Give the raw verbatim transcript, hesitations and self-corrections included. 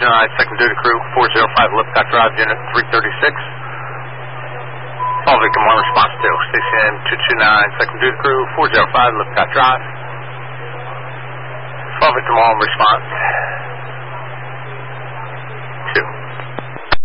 two nine, second duty crew, four oh five Lipcott Drive, unit three thirty-six. All victim one, response to C C M two two nine, second duty crew, four oh five Lipcott Drive. All victim one, response.